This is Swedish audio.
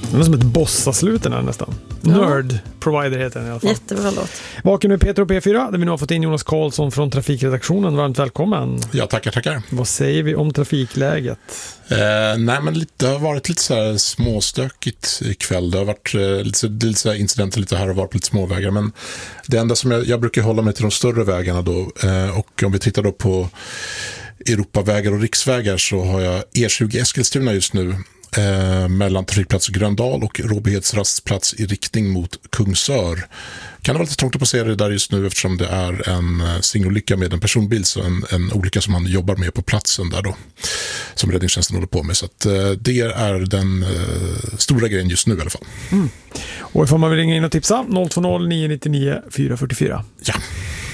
Det är som ett bossaslut den här nästan. Nerd Provider heter den i alla fall. Jättebra låt. Vaken nu Peter och P4 där vi nu har fått in Jonas Karlsson från trafikredaktionen. Varmt välkommen. Ja, tackar. Vad säger vi om trafikläget? Nej, men det har varit lite så här småstökigt ikväll. Det har varit lite så här incidenter lite här och var på lite småvägar. Men det enda som jag brukar hålla mig till de större vägarna då. Och om vi tittar då på Europavägar och riksvägar så har jag E20 Eskilstuna just nu. Mellan trafikplats Gröndal och Råbyheds rastplats i riktning mot Kungsör. Kan det vara lite trångt att passera det där just nu eftersom det är en singelolycka med en personbil, så en olycka som man jobbar med på platsen där då, som räddningstjänsten håller på med. Så att det är den stora grejen just nu i alla fall. Och ifall man vill ringa in och tipsa 020 999 444. Ja.